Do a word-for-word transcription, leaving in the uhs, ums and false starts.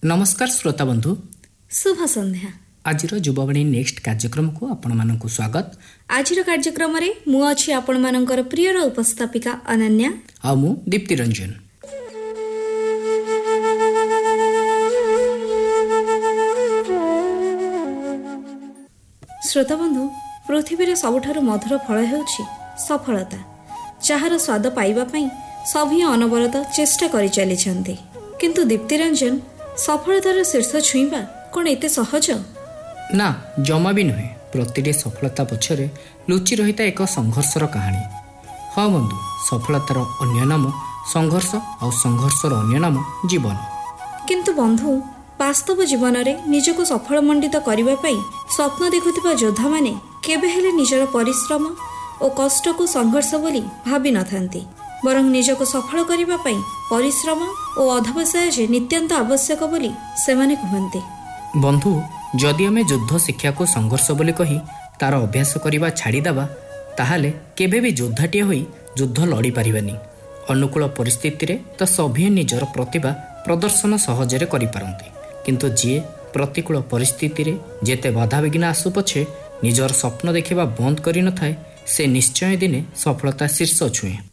नमस्कार श्रोता बंधु, शुभ संध्या। आज युववाणी नेक्स्ट कार्यक्रम को आपण मानक स्वागत। आज कार्यक्रम रे मु अछि आपण मानकर प्रियर उपस्थापिका अनन्या आ मु दीप्ति रंजन। श्रोता बंधु, पृथ्वी रे सबुठारु मधुर फल हेउछि सफलता, जहार स्वाद पाइबा पई सभी अनवरत चेष्टा करि चलिछन्ति। किंतु दीप्ति रंजन, सफलतार शीर्ष छुईबा कोन एते सहज? ना, जमा भी नुहे। प्रतिटी सफलता पछरे लुचि रहिता एक संघर्षर कहानी। हाँ बंधु, सफलतार अन्य नाम संघर्ष और संघर्षर अन्य नाम जीवन। किंतु बंधु, वास्तव जीवन रे निजको सफल मंडित करिबा पई स्वप्न देखुथिबा योद्धा माने केबे हेले निजर परिश्रम और कष्ट को संघर्ष बोली भाबी नथांती, बरं निजको सफल करिबा पई परिश्रम और अध्यवसाय जे नित्यांत आवश्यक बोली सेमाने कहन्ते। बंधु, जदि आमे युद्ध शिक्षा को संघर्ष बोली कही तार अभ्यास करिबा छाड़ी दबा, ताहाले केबे भी योद्धाटिए होई युद्ध लड़ी पारिबानी। अनुकूल परिस्थिति रे तो सभी निजर प्रतिभा प्रदर्शन सहजरे करि पारंती, किंतु जे प्रतिकूल परिस्थिति रे जेते बाधा विघ्न आसु पछे निजर स्वप्न देखिबा बंद करि न थाए, से निश्चय दिने सफलता शीर्ष छुए।